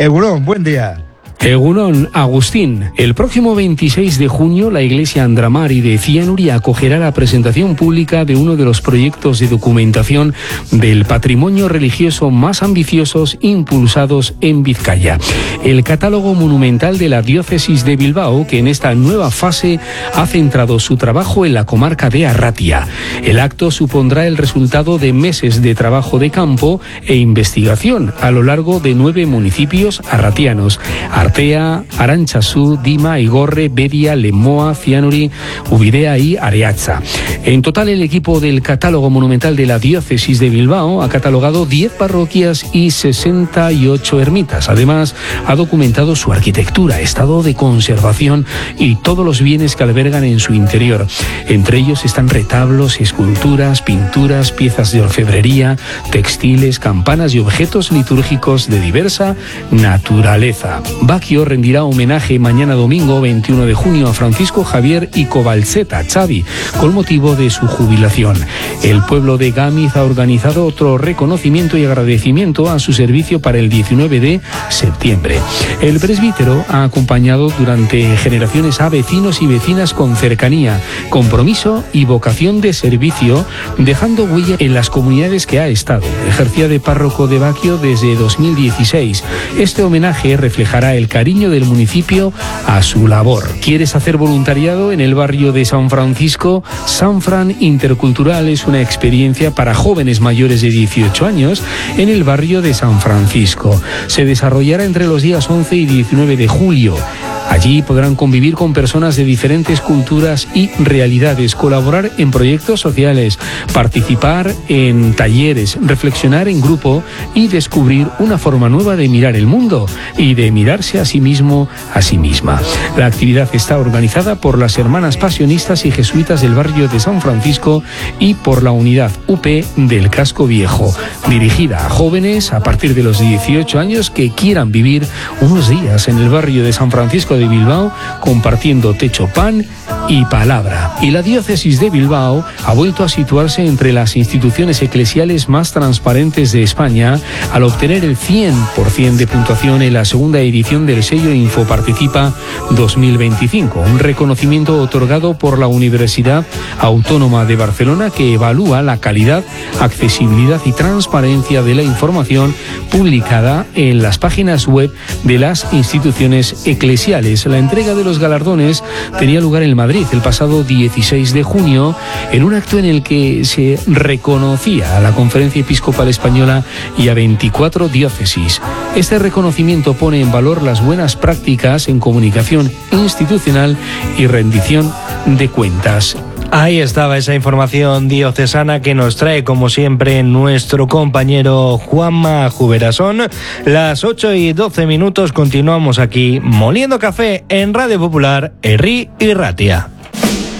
Egunon, buen día. Egunon, Agustín. El próximo 26 de junio, la iglesia Andramari de Cianuri acogerá la presentación pública de uno de los proyectos de documentación del patrimonio religioso más ambiciosos impulsados en Vizcaya. El catálogo monumental de la diócesis de Bilbao, que en esta nueva fase ha centrado su trabajo en la comarca de Arratia. El acto supondrá el resultado de meses de trabajo de campo e investigación a lo largo de 9 municipios arratianos: Artea, Arantxazu, Dima, Igorre, Bedia, Lemoa, Cianuri, Ubidea y Areatza. En total, el equipo del catálogo monumental de la diócesis de Bilbao ha catalogado 10 parroquias y 68 ermitas. Además, ha documentado su arquitectura, estado de conservación y todos los bienes que albergan en su interior. Entre ellos están retablos, esculturas, pinturas, piezas de orfebrería, textiles, campanas y objetos litúrgicos de diversa naturaleza. Baquio rendirá homenaje mañana domingo 21 de junio a Francisco Javier y Cobalceta, Xavi, con motivo de su jubilación. El pueblo de Gámiz ha organizado otro reconocimiento y agradecimiento a su servicio para el 19 de septiembre. El presbítero ha acompañado durante generaciones a vecinos y vecinas con cercanía, compromiso y vocación de servicio, dejando huella en las comunidades que ha estado. Ejercía de párroco de Baquio desde 2016. Este homenaje reflejará el cariño del municipio a su labor. ¿Quieres hacer voluntariado en el barrio de San Francisco? Sanfran Intercultural es una experiencia para jóvenes mayores de 18 años en el barrio de San Francisco. Se desarrollará entre los días 11 y 19 de julio. Allí podrán convivir con personas de diferentes culturas y realidades, colaborar en proyectos sociales, participar en talleres, reflexionar en grupo y descubrir una forma nueva de mirar el mundo y de mirarse a sí mismo, a sí misma. La actividad está organizada por las Hermanas Pasionistas y Jesuitas del barrio de San Francisco y por la unidad UP del Casco Viejo, dirigida a jóvenes a partir de los 18 años que quieran vivir unos días en el barrio de San Francisco de Bilbao, compartiendo techo, pan y palabra. Y la diócesis de Bilbao ha vuelto a situarse entre las instituciones eclesiales más transparentes de España al obtener el 100% de puntuación en la segunda edición del sello Infoparticipa 2025, un reconocimiento otorgado por la Universidad Autónoma de Barcelona que evalúa la calidad, accesibilidad y transparencia de la información publicada en las páginas web de las instituciones eclesiales. La entrega de los galardones tenía lugar en Madrid el pasado 16 de junio en un acto en el que se reconocía a la Conferencia Episcopal Española y a 24 diócesis. Este reconocimiento pone en valor las buenas prácticas en comunicación institucional y rendición de cuentas. Ahí estaba esa información diocesana que nos trae, como siempre, nuestro compañero Juanma Juberasón. Las 8:12, continuamos aquí moliendo café en Radio Popular, Herri y Ratia.